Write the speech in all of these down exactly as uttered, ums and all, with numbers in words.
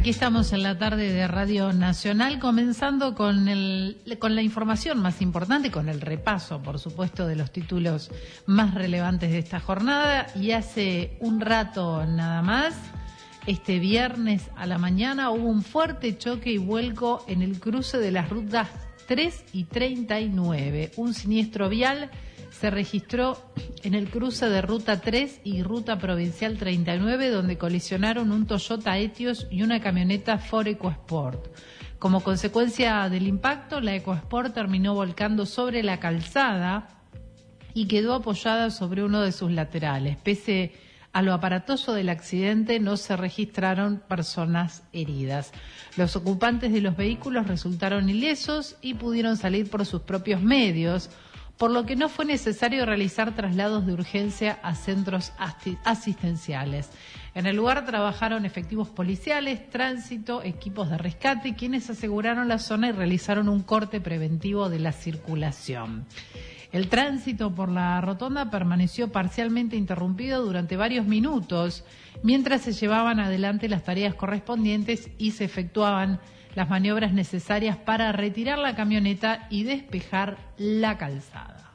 Aquí estamos en la tarde de Radio Nacional, comenzando con el, con la información más importante, con el repaso, por supuesto, de los títulos más relevantes de esta jornada. Y hace un rato nada más, este viernes a la mañana, hubo un fuerte choque y vuelco en el cruce de las rutas tres y treinta y nueve. Un siniestro vial se registró en el cruce de Ruta tres y Ruta Provincial treinta y nueve, donde colisionaron un Toyota Etios y una camioneta Ford EcoSport. Como consecuencia del impacto, la EcoSport terminó volcando sobre la calzada y quedó apoyada sobre uno de sus laterales. Pese a lo aparatoso del accidente, no se registraron personas heridas. Los ocupantes de los vehículos resultaron ilesos y pudieron salir por sus propios medios, por lo que no fue necesario realizar traslados de urgencia a centros asistenciales. En el lugar trabajaron efectivos policiales, tránsito, equipos de rescate, quienes aseguraron la zona y realizaron un corte preventivo de la circulación. El tránsito por la rotonda permaneció parcialmente interrumpido durante varios minutos, mientras se llevaban adelante las tareas correspondientes y se efectuaban las maniobras necesarias para retirar la camioneta y despejar la calzada.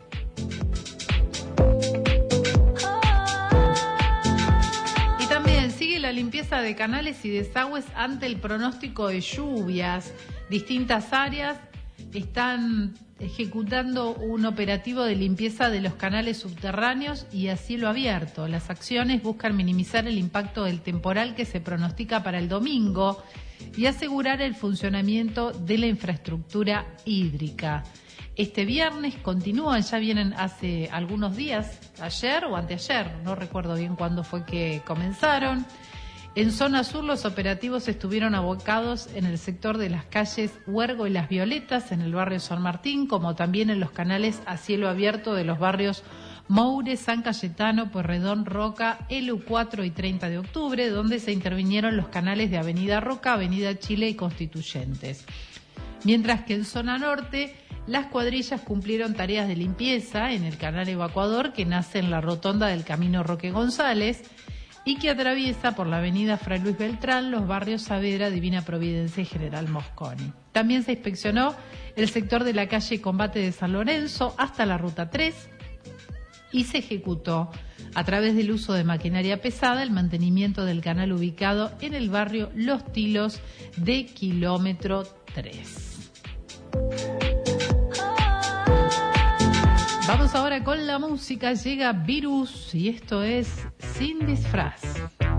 Y también sigue la limpieza de canales y desagües ante el pronóstico de lluvias. Distintas áreas están ejecutando un operativo de limpieza de los canales subterráneos y a cielo abierto. Las acciones buscan minimizar el impacto del temporal que se pronostica para el domingo y asegurar el funcionamiento de la infraestructura hídrica. Este viernes continúan, ya vienen hace algunos días, ayer o anteayer, no recuerdo bien cuándo fue que comenzaron. En zona sur los operativos estuvieron abocados en el sector de las calles Huergo y Las Violetas, en el barrio San Martín, como también en los canales a cielo abierto de los barrios Moure, San Cayetano, Pueyrredón, Roca, L U cuatro y treinta de octubre, donde se intervinieron los canales de Avenida Roca, Avenida Chile y Constituyentes. Mientras que en zona norte, las cuadrillas cumplieron tareas de limpieza en el canal evacuador que nace en la rotonda del Camino Roque González y que atraviesa por la avenida Fray Luis Beltrán los barrios Saavedra, Divina Providencia y General Mosconi. También se inspeccionó el sector de la calle Combate de San Lorenzo hasta la Ruta tres y se ejecutó, a través del uso de maquinaria pesada, el mantenimiento del canal ubicado en el barrio Los Tilos de kilómetro tres. Vamos ahora con la música, llega Virus y esto es Sin Disfraz.